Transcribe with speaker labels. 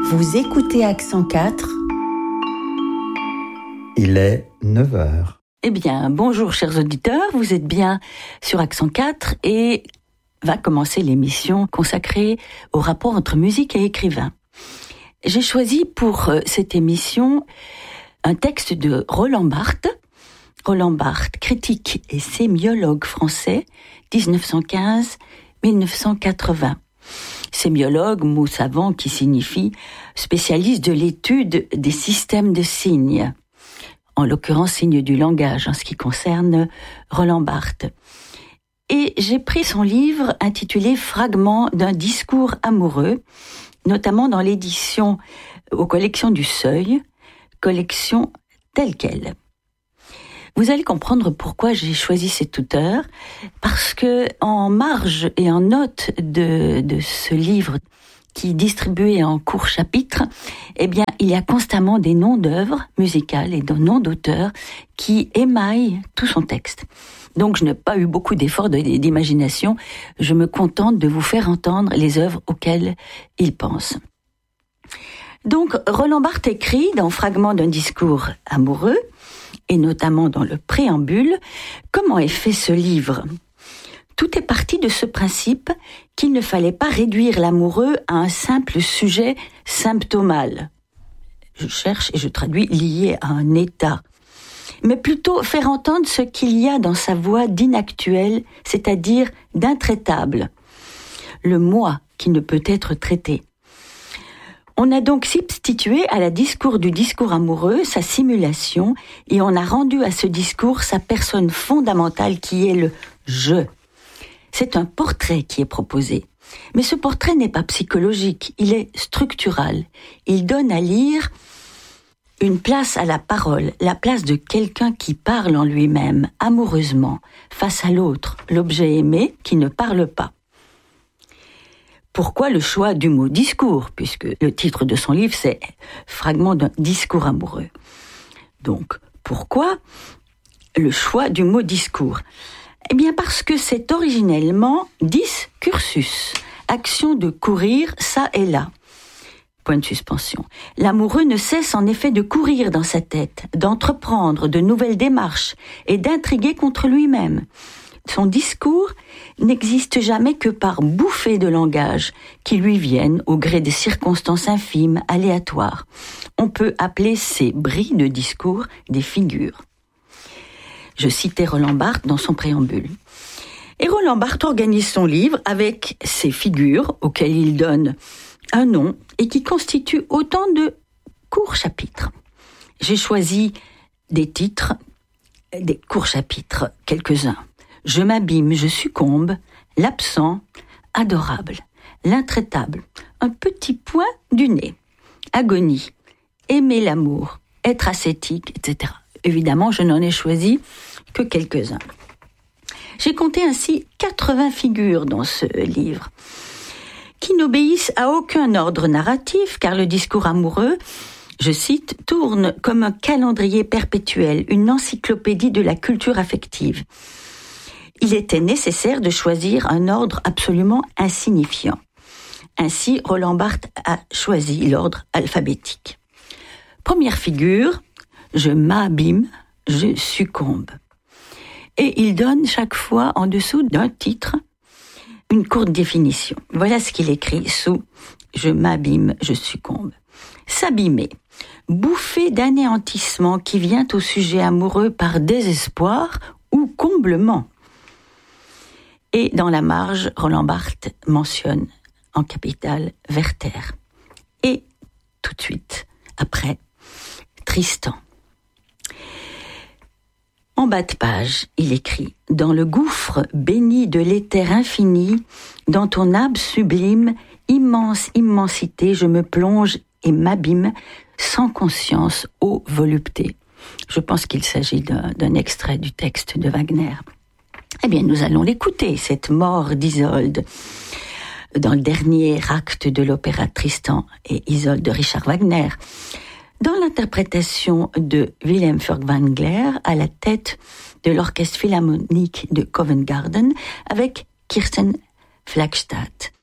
Speaker 1: Vous écoutez Accent 4.
Speaker 2: Il est 9h.
Speaker 3: Eh bien, bonjour chers auditeurs, vous êtes bien sur Accent 4 et va commencer l'émission consacrée au rapport entre musique et écrivain. J'ai choisi pour cette émission un texte de Roland Barthes. Roland Barthes, critique et sémiologue français, 1915-1980. Sémiologue, mot savant qui signifie spécialiste de l'étude des systèmes de signes, en l'occurrence signes du langage en ce qui concerne Roland Barthes. Et j'ai pris son livre intitulé Fragments d'un discours amoureux, notamment dans l'édition aux collections du Seuil, collection telle quelle. Vous allez comprendre pourquoi j'ai choisi cet auteur, parce que en marge et en note de ce livre qui est distribué en courts chapitres, eh bien, il y a constamment des noms d'œuvres musicales et des noms d'auteurs qui émaillent tout son texte. Donc, je n'ai pas eu beaucoup d'efforts d'imagination. Je me contente de vous faire entendre les œuvres auxquelles il pense. Donc, Roland Barthes écrit dans Fragments d'un discours amoureux, et notamment dans le préambule, comment est fait ce livre. Tout est parti de ce principe qu'il ne fallait pas réduire l'amoureux à un simple sujet symptomal. Je cherche et je traduis lié à un état. Mais plutôt faire entendre ce qu'il y a dans sa voix d'inactuel, c'est-à-dire d'intraitable. Le moi qui ne peut être traité. On a donc substitué à la discours du discours amoureux sa simulation et on a rendu à ce discours sa personne fondamentale qui est le « je ». C'est un portrait qui est proposé. Mais ce portrait n'est pas psychologique, il est structural. Il donne à lire une place à la parole, la place de quelqu'un qui parle en lui-même, amoureusement, face à l'autre, l'objet aimé qui ne parle pas. Pourquoi le choix du mot discours, puisque le titre de son livre c'est Fragments d'un discours amoureux. Donc, pourquoi le choix du mot discours ? Eh bien parce que c'est originellement discursus, action de courir ça et là. Point de suspension. L'amoureux ne cesse en effet de courir dans sa tête, d'entreprendre de nouvelles démarches et d'intriguer contre lui-même. Son discours n'existe jamais que par bouffées de langage qui lui viennent au gré des circonstances infimes, aléatoires. On peut appeler ces bris de discours des figures. Je citais Roland Barthes dans son préambule. Et Roland Barthes organise son livre avec ces figures auxquelles il donne un nom et qui constituent autant de courts chapitres. J'ai choisi des titres, des courts chapitres, quelques-uns. Je m'abîme, je succombe, l'absent, adorable, l'intraitable, un petit point du nez, agonie, aimer l'amour, être ascétique, etc. Évidemment, je n'en ai choisi que quelques-uns. J'ai compté ainsi 80 figures dans ce livre, qui n'obéissent à aucun ordre narratif, car le discours amoureux, je cite, tourne comme un calendrier perpétuel, une encyclopédie de la culture affective. Il était nécessaire de choisir un ordre absolument insignifiant. Ainsi, Roland Barthes a choisi l'ordre alphabétique. Première figure, je m'abîme, je succombe. Et il donne chaque fois en dessous d'un titre une courte définition. Voilà ce qu'il écrit sous je m'abîme, je succombe. S'abîmer, bouffée d'anéantissement qui vient au sujet amoureux par désespoir ou comblement. Et dans la marge, Roland Barthes mentionne en capitale Werther. Et tout de suite, après, Tristan. En bas de page, il écrit « Dans le gouffre béni de l'éther infini, dans ton âme sublime, immense immensité, je me plonge et m'abîme sans conscience, ô volupté. » Je pense qu'il s'agit d'un extrait du texte de Wagner. Eh bien, nous allons l'écouter, cette mort d'Isolde, dans le dernier acte de l'opéra Tristan et Isolde de Richard Wagner, dans l'interprétation de Wilhelm Furtwängler à la tête de l'orchestre philharmonique de Covent Garden avec Kirsten Flagstad.